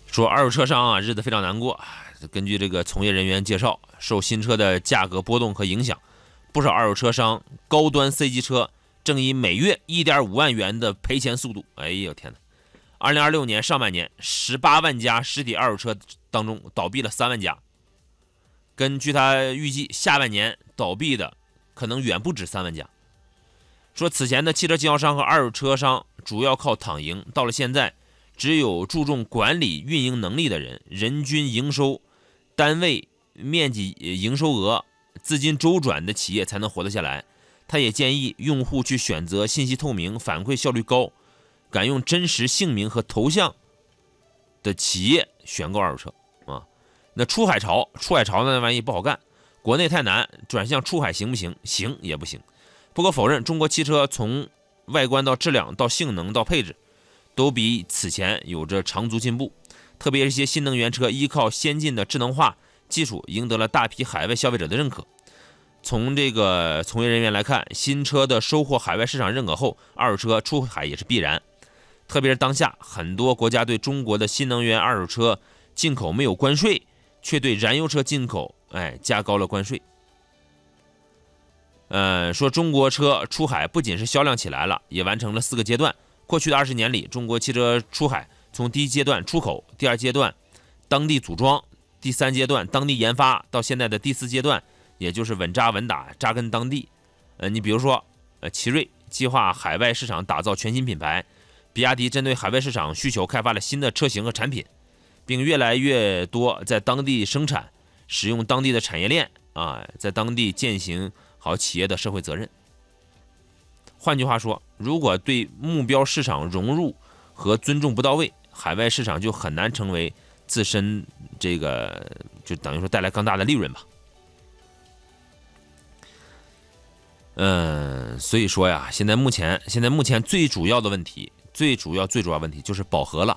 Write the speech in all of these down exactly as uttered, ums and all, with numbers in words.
说二手车商啊，日子非常难过。根据这个从业人员介绍，受新车的价格波动和影响，不少二手车商高端 C 级车正以每月 一点五万元的赔钱速度，哎呦天哪！二零二六年上半年，十八万家实体二手车当中倒闭了三万家。根据他预计，下半年倒闭的可能远不止三万家。说此前的汽车经销商和二手车商主要靠躺赢，到了现在，只有注重管理运营能力的人，人均营收、单位面积营收额、资金周转的企业才能活得下来。他也建议用户去选择信息透明、反馈效率高、敢用真实姓名和头像的企业选购二手车啊。那出海潮，出海潮那玩意不好干，国内太难，转向出海行不行？行也不行。不可否认，中国汽车从外观到质量到性能到配置，都比此前有着长足进步。特别是一些新能源车依靠先进的智能化技术，赢得了大批海外消费者的认可。从这个从业人员来看，新车的收获海外市场认可后，二手车出海也是必然。特别是当下很多国家对中国的新能源二手车进口没有关税，却对燃油车进口哎加高了关税。呃，说中国车出海不仅是销量起来了，也完成了四个阶段。过去的二十年里，中国汽车出海从第一阶段出口，第二阶段当地组装，第三阶段当地研发，到现在的第四阶段，也就是稳扎稳打，扎根当地。呃，你比如说，呃，奇瑞计划海外市场打造全新品牌，比亚迪针对海外市场需求开发了新的车型和产品，并越来越多在当地生产，使用当地的产业链啊，在当地践行好企业的社会责任。换句话说，如果对目标市场融入和尊重不到位，海外市场就很难成为自身这个就等于说带来更大的利润吧。嗯，所以说呀，现在目前现在目前最主要的问题，最主要最主要问题就是饱和了。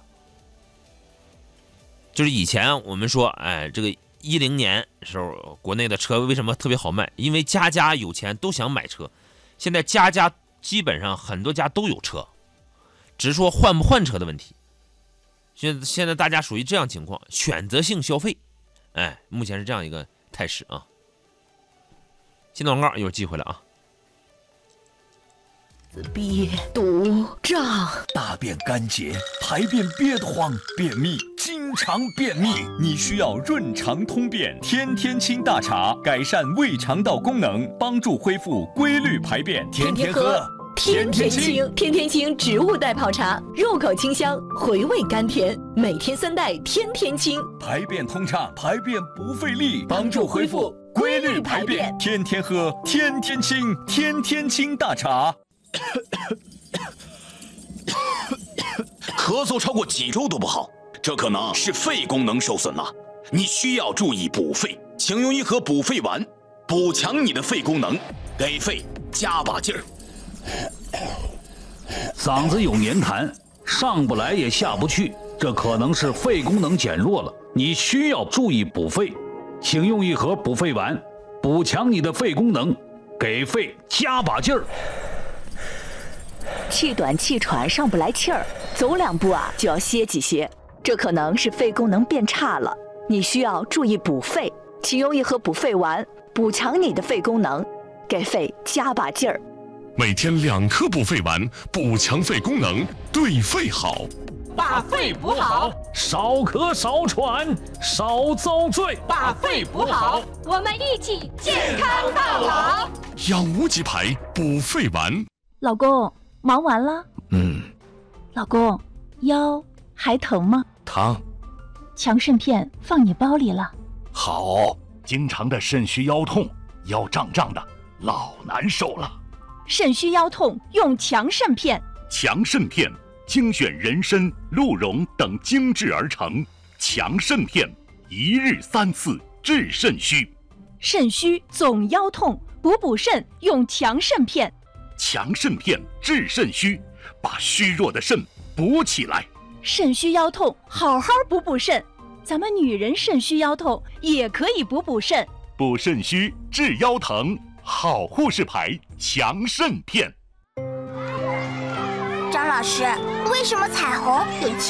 就是以前我们说，哎，这个一零年时候，国内的车为什么特别好卖？因为家家有钱都想买车。现在家家基本上很多家都有车，只是说换不换车的问题。现在现在大家属于这样情况，选择性消费，哎，目前是这样一个态势啊。新的广告一会儿寄回来啊。 憋毒胀， 大便干结，排便憋得慌，便秘，经常便秘，你需要润肠通便天天清大茶，改善胃肠道功能，帮助恢复规律排便。天天喝， 天天清，天天清植物代泡茶，入口清香，回味甘甜，每天三袋，天天清， 排便通畅，排便不费力，帮助恢复规律排便。天天喝，天天清，天天清大茶。 咳嗽超过几周都不好，这可能是肺功能受损了，你需要注意补肺，请用一盒补肺丸，补强你的肺功能，给肺加把劲儿。 嗓子有黏痰，上不来也下不去，这可能是肺功能减弱了，你需要注意补肺，请用一盒补肺丸，补强你的肺功能，给肺加把劲儿。 气短气喘上不来气儿，走两步啊就要歇几歇，这可能是肺功能变差了，你需要注意补肺，请用一盒补肺丸，补强你的肺功能，给肺加把劲儿。 每天两颗补肺丸，补强肺功能，对肺好。 把肺补好， 少咳少喘，少遭罪。 把肺补好， 我们一起健康到老。 养无极牌补肺丸。 老公，忙完了？ 嗯。 老公，腰还疼吗？ 疼。 强肾片放你包里了。 好。经常的肾虚腰痛，腰胀胀的，老难受了。 肾虚腰痛用强肾片。 强肾片精选人参、鹿茸等精制而成，强肾片一日三次治肾虚。 肾虚总腰痛，补补肾用强肾片。 强肾片治肾虚，把虚弱的肾补起来。 肾虚腰痛，好好补补肾。咱们女人肾虚腰痛也可以补补肾。 补肾虚治腰疼，好护士牌强肾片。 张老师，为什么彩虹有七